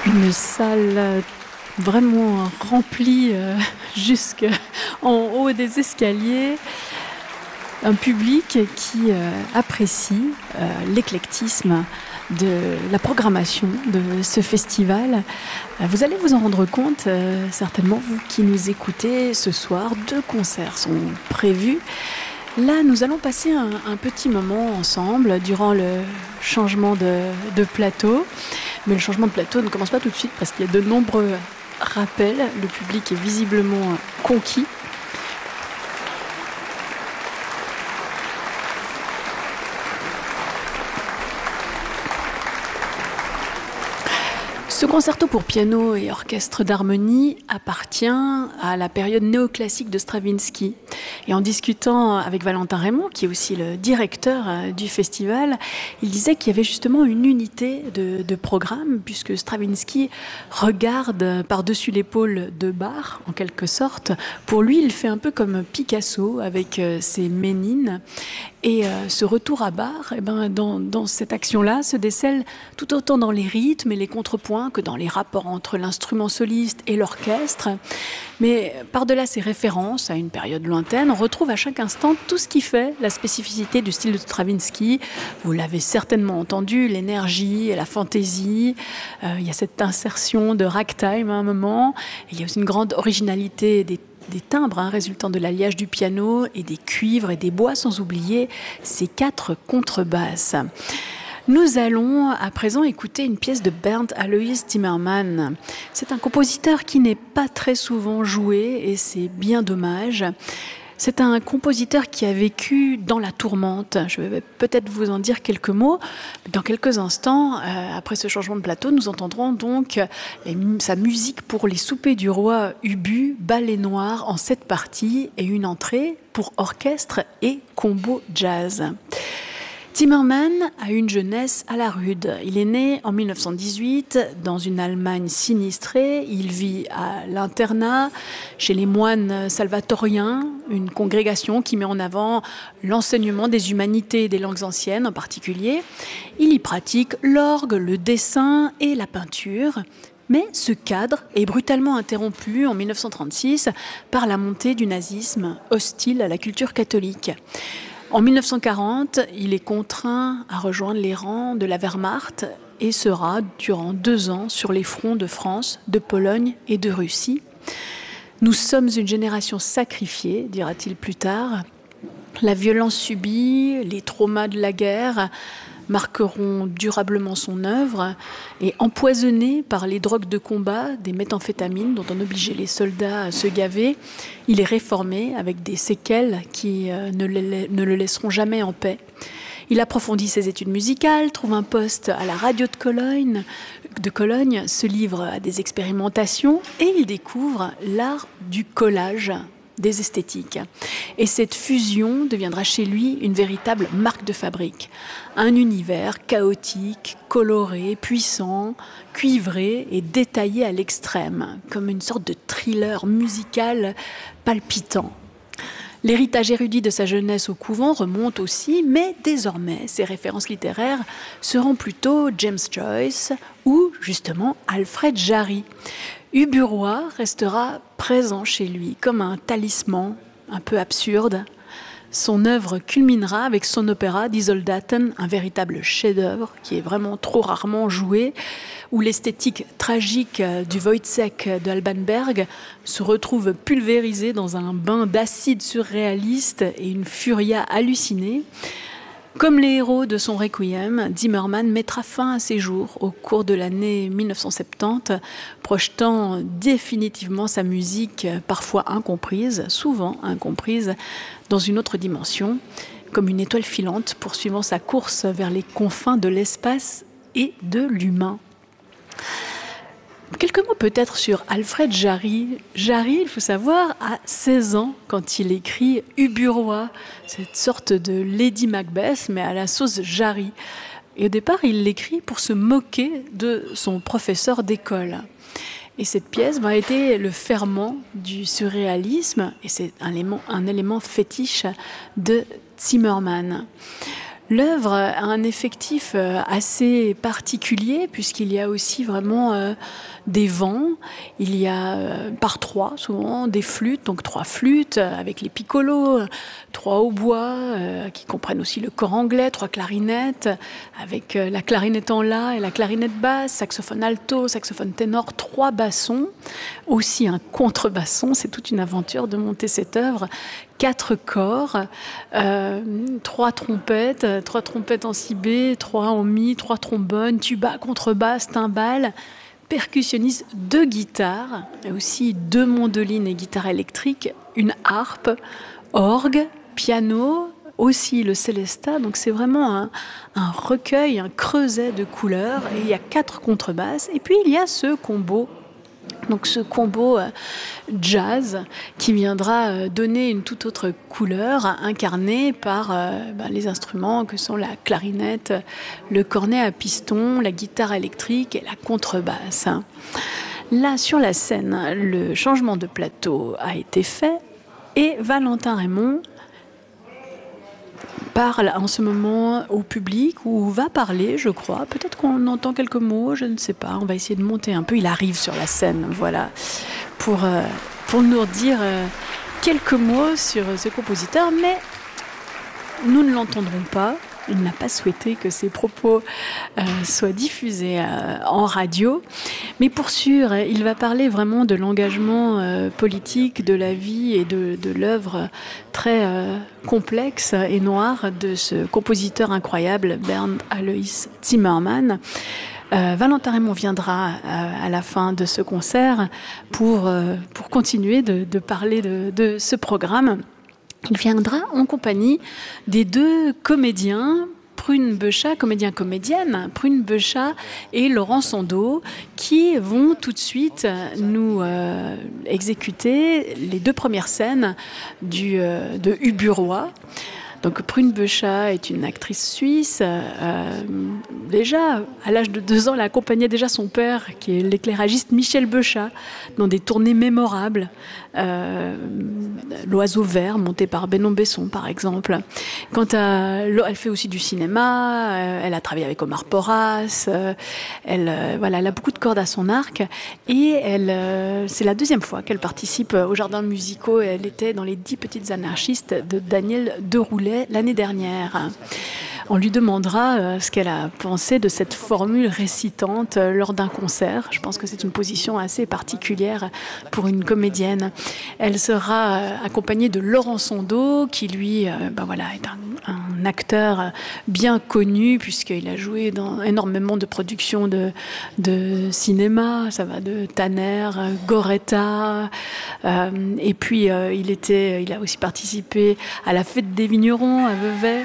Une salle vraiment remplie jusqu'en haut des escaliers. Un public qui apprécie l'éclectisme de la programmation de ce festival. Vous allez vous en rendre compte, certainement, vous qui nous écoutez ce soir. 2 concerts sont prévus. Là, nous allons passer un petit moment ensemble durant le changement de plateau. Mais le changement de plateau ne commence pas tout de suite parce qu'il y a de nombreux rappels. Le public est visiblement conquis. Ce concerto pour piano et orchestre d'harmonie appartient à la période néoclassique de Stravinsky. Et en discutant avec Valentin Raymond, qui est aussi le directeur du festival, il disait qu'il y avait justement une unité de programme, puisque Stravinsky regarde par-dessus l'épaule de Bach, en quelque sorte. Pour lui, il fait un peu comme Picasso avec ses Ménines. Et ce retour à Bach, dans cette action-là, se décèle tout autant dans les rythmes et les contrepoints que dans les rapports entre l'instrument soliste et l'orchestre. Mais par-delà ces références à une période lointaine, on retrouve à chaque instant tout ce qui fait la spécificité du style de Stravinsky. Vous l'avez certainement entendu, l'énergie et la fantaisie. Il y a cette insertion de ragtime à un moment. Il y a aussi une grande originalité des timbres résultant de l'alliage du piano et des cuivres et des bois, sans oublier ces 4 contrebasses. Nous allons à présent écouter une pièce de Bernd Alois Timmermann. C'est un compositeur qui n'est pas très souvent joué et c'est bien dommage. C'est un compositeur qui a vécu dans la tourmente. Je vais peut-être vous en dire quelques mots. Dans quelques instants, après ce changement de plateau, nous entendrons donc sa musique pour les soupers du roi Ubu, ballet noir en 7 parties et une entrée pour orchestre et combo jazz. Timmermann a une jeunesse à la rude. Il est né en 1918 dans une Allemagne sinistrée. Il vit à l'internat chez les moines salvatoriens, une congrégation qui met en avant l'enseignement des humanités et des langues anciennes en particulier. Il y pratique l'orgue, le dessin et la peinture. Mais ce cadre est brutalement interrompu en 1936 par la montée du nazisme hostile à la culture catholique. En 1940, il est contraint à rejoindre les rangs de la Wehrmacht et sera, durant 2 ans, sur les fronts de France, de Pologne et de Russie. Nous sommes une génération sacrifiée, dira-t-il plus tard. La violence subie, les traumas de la guerre marqueront durablement son œuvre et empoisonné par les drogues de combat, des méthamphétamines dont on obligeait les soldats à se gaver, il est réformé avec des séquelles qui ne le laisseront jamais en paix. Il approfondit ses études musicales, trouve un poste à la radio de Cologne, se livre à des expérimentations et il découvre l'art du collage des esthétiques. Et cette fusion deviendra chez lui une véritable marque de fabrique. Un univers chaotique, coloré, puissant, cuivré et détaillé à l'extrême, comme une sorte de thriller musical palpitant. L'héritage érudit de sa jeunesse au couvent remonte aussi, mais désormais, ses références littéraires seront plutôt James Joyce ou justement Alfred Jarry. Ubu Roi restera présent chez lui comme un talisman un peu absurde. Son œuvre culminera avec son opéra Die Soldaten, un véritable chef-d'œuvre qui est vraiment trop rarement joué, où l'esthétique tragique du Woyzeck de Alban Berg se retrouve pulvérisée dans un bain d'acide surréaliste et une furia hallucinée. Comme les héros de son Requiem, Timmermann mettra fin à ses jours au cours de l'année 1970, projetant définitivement sa musique, parfois incomprise, souvent incomprise, dans une autre dimension, comme une étoile filante poursuivant sa course vers les confins de l'espace et de l'humain. Quelques mots peut-être sur Alfred Jarry. Jarry, il faut savoir, a 16 ans quand il écrit Ubu Roi, cette sorte de Lady Macbeth, mais à la sauce Jarry. Et au départ, il l'écrit pour se moquer de son professeur d'école. Et cette pièce a été le ferment du surréalisme, et c'est un élément fétiche de Timmermann. L'œuvre a un effectif assez particulier puisqu'il y a aussi vraiment des vents. Il y a par trois souvent des flûtes, donc 3 flûtes avec les piccolos, 3 hautbois qui comprennent aussi le cor anglais, 3 clarinettes avec la clarinette en la et la clarinette basse, saxophone alto, saxophone ténor, 3 bassons, aussi un contrebasson. C'est toute une aventure de monter cette œuvre. 4 corps, 3 trompettes en si bé, 3 en mi, 3 trombones, tuba, contrebasse, timbales, percussionniste, 2 guitares, et aussi 2 mandolines et guitare électrique, une harpe, orgue, piano, aussi le célesta. Donc c'est vraiment un recueil, un creuset de couleurs. Et il y a 4 contrebasses. Et puis il y a ce combo. Donc ce combo jazz qui viendra donner une toute autre couleur, incarnée par les instruments que sont la clarinette, le cornet à piston, la guitare électrique et la contrebasse. Là, sur la scène, le changement de plateau a été fait et Valentin Raymond parle en ce moment au public ou va parler, je crois. Peut-être qu'on entend quelques mots, je ne sais pas. On va essayer de monter un peu. Il arrive sur la scène, voilà, pour nous dire quelques mots sur ce compositeur. Mais nous ne l'entendrons pas. Il n'a pas souhaité que ses propos soient diffusés en radio. Mais pour sûr, il va parler vraiment de l'engagement politique, de la vie et de l'œuvre très complexe et noire de ce compositeur incroyable, Bernd Alois Zimmermann. Valentin Raymond viendra à la fin de ce concert pour continuer de parler de ce programme. Il viendra en compagnie des 2 comédiens, Prune Beuchat, comédienne, Prune Beuchat et Laurent Sandeau, qui vont tout de suite nous exécuter les 2 premières scènes de Uburois. Donc Prune Beuchat est une actrice suisse. Déjà, à l'âge de 2 ans, elle accompagnait déjà son père, qui est l'éclairagiste Michel Beuchat, dans des tournées mémorables. L'Oiseau vert, monté par Bénon Besson, par exemple. Elle fait aussi du cinéma. Elle a travaillé avec Omar Porras. Elle a beaucoup de cordes à son arc. Et c'est la 2e fois qu'elle participe aux Jardins musicaux. Elle était dans les 10 petites anarchistes de Daniel Deroulet l'année dernière. On lui demandera ce qu'elle a pensé de cette formule récitante lors d'un concert. Je pense que c'est une position assez particulière pour une comédienne. Elle sera accompagnée de Laurent Sandeau, qui lui est un acteur bien connu, puisqu'il a joué dans énormément de productions de cinéma. Ça va de Tanner, Goretta, et puis il a aussi participé à la Fête des Vignerons à Vevey.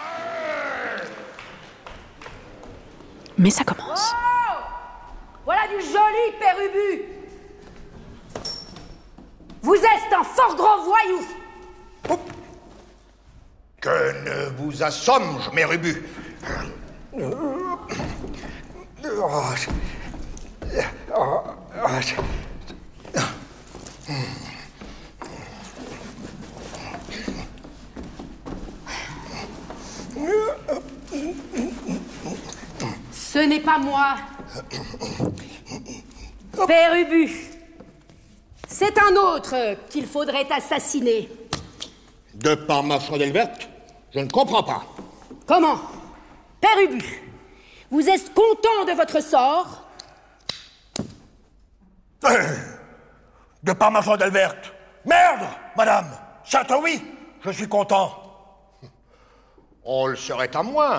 Mais ça commence. Oh, voilà du joli père Ubu. Vous êtes un fort grand voyou. Oh. Que ne vous assomme-je, mère Ubu? Ce n'est pas moi, père Ubu. C'est un autre qu'il faudrait assassiner. De par ma chandelle verte, je ne comprends pas. Comment? Père Ubu, vous êtes content de votre sort? De par ma chandelle verte. Merde, madame. Certes, oui, je suis content. On le serait à moins.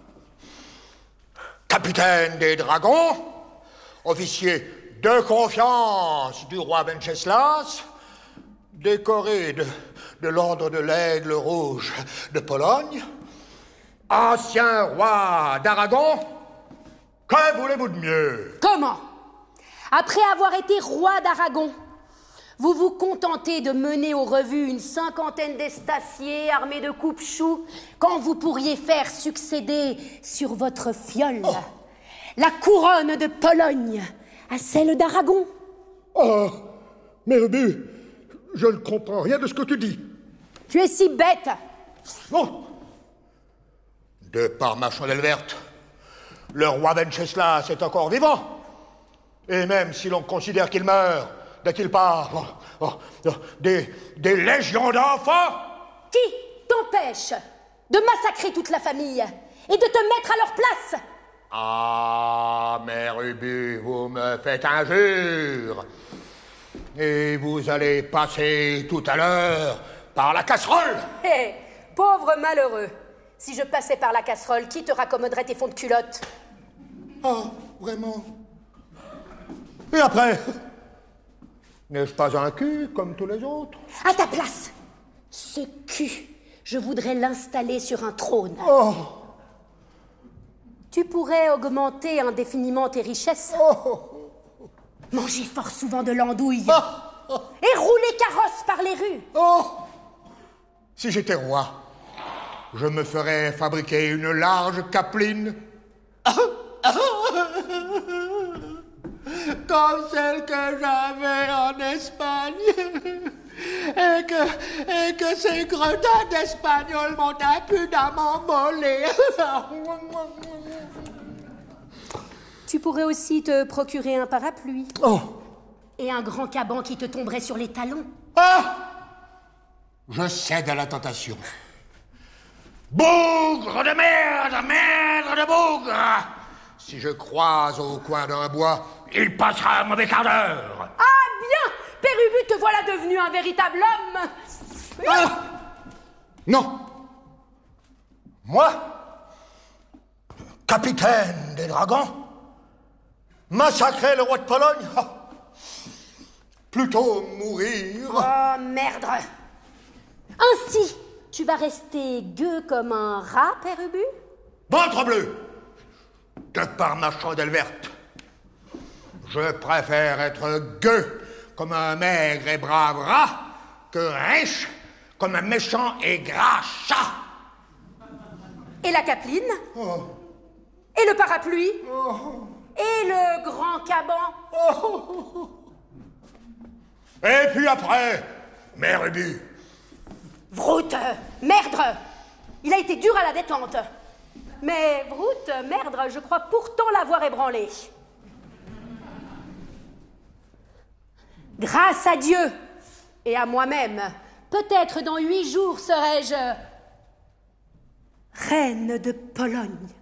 Capitaine des dragons, officier de confiance du roi Venceslas, décoré de l'ordre de l'Aigle Rouge de Pologne, ancien roi d'Aragon, que voulez-vous de mieux? Comment? Après avoir été roi d'Aragon, vous vous contentez de mener aux revues une 50aine d'estaciers armés de coupe-choux quand vous pourriez faire succéder sur votre fiole la couronne de Pologne à celle d'Aragon? Oh, Mère Ubu, je ne comprends rien de ce que tu dis. Tu es si bête. Oh. De par ma chandelle verte, le roi Venceslas est encore vivant. Et même si l'on considère qu'il meurt dès qu'il part, des légions d'enfants. Qui t'empêche de massacrer toute la famille et de te mettre à leur place? Ah, Mère Ubu, vous me faites injure. Et vous allez passer tout à l'heure par la casserole. Hé, pauvre malheureux. Si je passais par la casserole, qui te raccommoderait tes fonds de culotte? Oh, vraiment? Et après? N'ai-je pas un cul comme tous les autres? À ta place, ce cul, je voudrais l'installer sur un trône. Oh! Tu pourrais augmenter indéfiniment tes richesses. Oh! Manger fort souvent de l'andouille. Oh! Et rouler carrosse par les rues. Oh! Si j'étais roi, je me ferais fabriquer une large capeline. Comme celle que j'avais en Espagne. Et que ces gredins d'Espagnols m'ont impudemment volé. Tu pourrais aussi te procurer un parapluie. Oh! Et un grand caban qui te tomberait sur les talons. Ah! Je cède à la tentation. Bougre de merde, merde de bougre! Si je croise au coin d'un bois, il passera un mauvais quart d'heure. Ah bien! Père Ubu, te voilà devenu un véritable homme. Ah! Non. Moi, capitaine des dragons, massacrer le roi de Pologne, plutôt mourir. Oh merde! Ainsi, tu vas rester gueux comme un rat, Père Ubu? Ventrebleu! De par ma chandelle verte, je préfère être gueux comme un maigre et brave rat que riche comme un méchant et gras chat. Et la capeline? Oh. Et le parapluie? Oh. Et le grand caban? Oh. Et puis après, Mère Ubu. Vroute, merdre! Il a été dur à la détente. Mais Vroute, merdre, je crois pourtant l'avoir ébranlé. Grâce à Dieu et à moi-même, peut-être dans 8 jours serai-je reine de Pologne.